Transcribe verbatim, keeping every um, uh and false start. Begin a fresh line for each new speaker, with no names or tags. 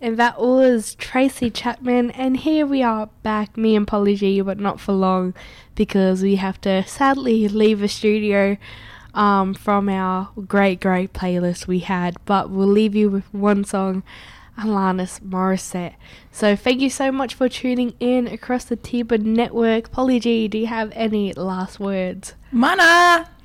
And that was Tracy Chapman, and here we are back, me and Polly G, but not for long, because we have to sadly leave the studio um, from our great, great playlist we had, but we'll leave you with one song, Alanis Morissette. So thank you so much for tuning in across the T B Network. Polly G, do you have any last words?
Mana!